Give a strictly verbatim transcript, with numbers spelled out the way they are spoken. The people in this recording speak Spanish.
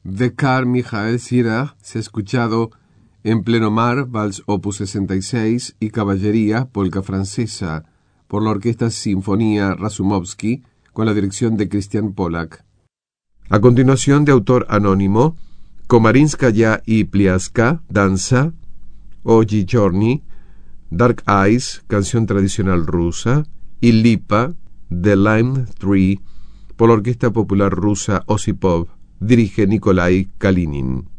de Carl Michael Schirach se ha escuchado En pleno mar, Vals opus sesenta y seis y Caballería, polka francesa, por la Orquesta Sinfonía Razumovsky, con la dirección de Christian Pollack. A continuación, de autor anónimo, Komarinskaya y Pliaska, danza, Oji Chorny, Dark Eyes, canción tradicional rusa, y Lipa, The Lime Tree, por la Orquesta Popular Rusa Osipov, dirige Nikolai Kalinin.